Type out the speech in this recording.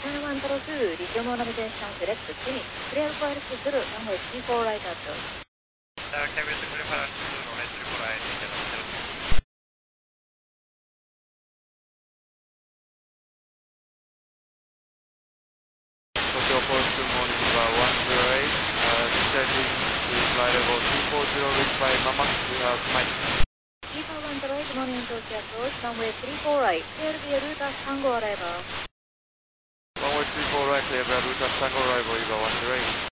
China 102, Lithium Navigation Select Finish. Clear for LC through runway 34 right approach. Cabin to clear for LC through runway 34 right, Tokyo Port, good morning, 108. Descending to flight level 240, reached by Mamak, we have Mike. People 108, good morning, Tokyo approach, runway 34 right. Clear via route as Tango arrival. Runway 34 right, clear via route as Tango arrival, Iga 108.